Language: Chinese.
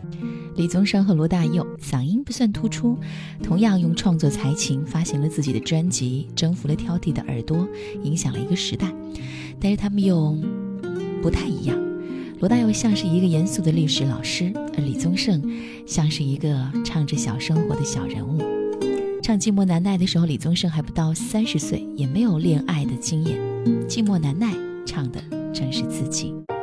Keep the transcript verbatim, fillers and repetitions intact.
李宗盛和罗大佑嗓音不算突出，同样用创作才情发行了自己的专辑，征服了挑剔的耳朵，影响了一个时代。但是他们又不太一样，罗大佑像是一个严肃的历史老师，而李宗盛像是一个唱着小生活的小人物。唱寂寞难耐的时候，李宗盛还不到三十岁，也没有恋爱的经验，寂寞难耐唱的正是自己。